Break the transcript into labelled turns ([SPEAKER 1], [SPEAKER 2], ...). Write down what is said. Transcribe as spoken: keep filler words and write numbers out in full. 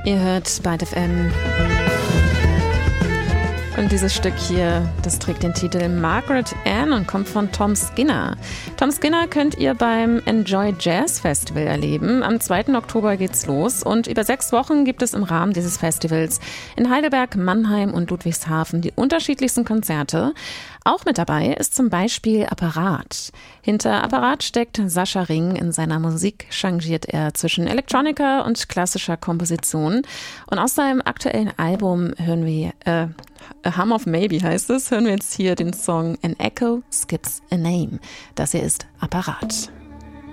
[SPEAKER 1] Ihr hört Byte F M. Und dieses Stück hier, das trägt den Titel Margaret Ann und kommt von Tom Skinner. Tom Skinner könnt ihr beim Enjoy Jazz Festival erleben. Am zweiten Oktober geht's los und über sechs Wochen gibt es im Rahmen dieses Festivals in Heidelberg, Mannheim und Ludwigshafen die unterschiedlichsten Konzerte. Auch mit dabei ist zum Beispiel Apparat. Hinter Apparat steckt Sascha Ring. In seiner Musik changiert er zwischen Electronica und klassischer Komposition. Und aus seinem aktuellen Album hören wir, äh, A Hum of Maybe heißt es, hören wir jetzt hier den Song An Echo Skips a Name. Das hier ist Apparat.